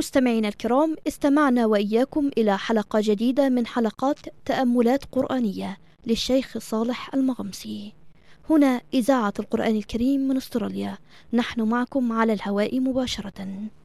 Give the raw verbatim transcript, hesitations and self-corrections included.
مستمعينا الكرام، استمعنا وإياكم إلى حلقة جديدة من حلقات تأملات قرآنية للشيخ صالح المغمسي. هنا إذاعة القرآن الكريم من أستراليا، نحن معكم على الهواء مباشرة.